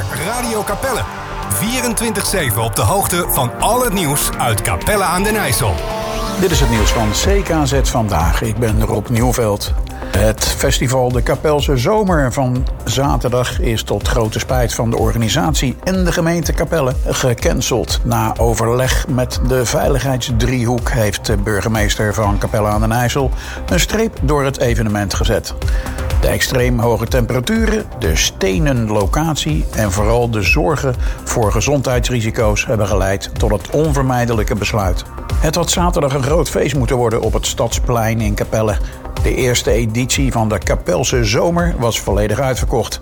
naar Radio Capelle. 24/7 op de hoogte van al het nieuws uit Capelle aan den IJssel. Dit is het nieuws van CKZ Vandaag. Ik ben Rob Nieuwveld. Het festival De Capelse Zomer van zaterdag is tot grote spijt van de organisatie en de gemeente Capelle gecanceld. Na overleg met de veiligheidsdriehoek heeft de burgemeester van Capelle aan den IJssel een streep door het evenement gezet. De extreem hoge temperaturen, de stenen locatie en vooral de zorgen voor gezondheidsrisico's hebben geleid tot het onvermijdelijke besluit. Het had zaterdag een groot feest moeten worden op het Stadsplein in Capelle. De eerste editie van de Capelse Zomer was volledig uitverkocht.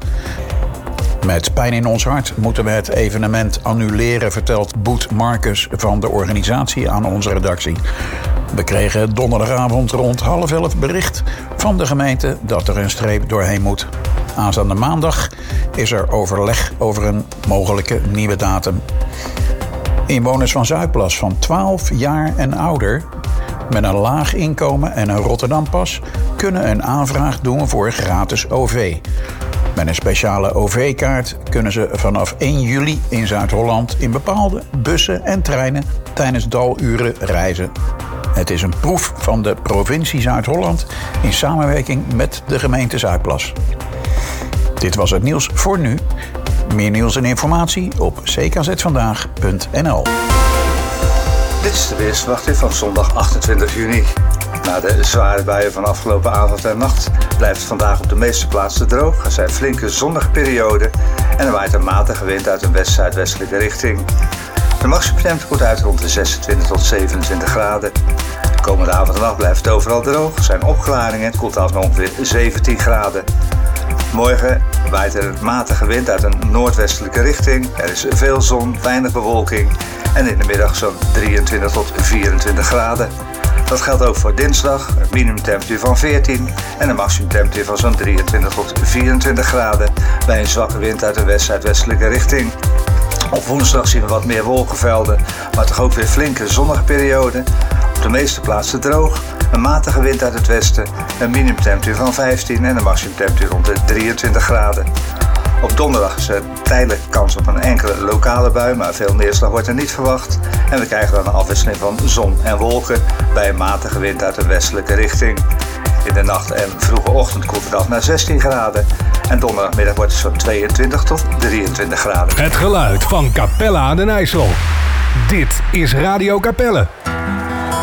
Met pijn in ons hart moeten we het evenement annuleren, vertelt Boet Marcus van de organisatie aan onze redactie. We kregen donderdagavond rond 10:30 bericht van de gemeente dat er een streep doorheen moet. Aanstaande maandag is er overleg over een mogelijke nieuwe datum. Inwoners van Zuidplas van 12 jaar en ouder met een laag inkomen en een Rotterdampas kunnen een aanvraag doen voor gratis OV. Met een speciale OV-kaart kunnen ze vanaf 1 juli in Zuid-Holland in bepaalde bussen en treinen tijdens daluren reizen. Het is een proef van de provincie Zuid-Holland in samenwerking met de gemeente Zuidplas. Dit was het nieuws voor nu. Meer nieuws en informatie op ckzvandaag.nl. Dit is de weersverwachting van zondag 28 juni. Na de zware buien van afgelopen avond en nacht blijft het vandaag op de meeste plaatsen droog. Er zijn flinke zonnige perioden en er waait een matige wind uit een west-zuidwestelijke richting. De maximumtemperatuur komt uit rond de 26 tot 27 graden. De komende avond en nacht blijft het overal droog. Er zijn opklaringen en het koelt af naar ongeveer 17 graden. Morgen waait er een matige wind uit een noordwestelijke richting. Er is veel zon, weinig bewolking en in de middag zo'n 23 tot 24 graden. Dat geldt ook voor dinsdag, een minimumtemperatuur van 14 en een maximumtemperatuur van zo'n 23 tot 24 graden bij een zwakke wind uit de west-zuidwestelijke richting. Op woensdag zien we wat meer wolkenvelden, maar toch ook weer flinke zonnige perioden. Op de meeste plaatsen droog, een matige wind uit het westen, een minimumtemperatuur van 15 en een maximumtemperatuur rond de 23 graden. Op donderdag is er tijdelijk kans op een enkele lokale bui, maar veel neerslag wordt er niet verwacht. En we krijgen dan een afwisseling van zon en wolken bij een matige wind uit de westelijke richting. In de nacht en vroege ochtend koelt het af naar 16 graden. En donderdagmiddag wordt het zo'n 22 tot 23 graden. Het geluid van Capelle aan den IJssel. Dit is Radio Capelle.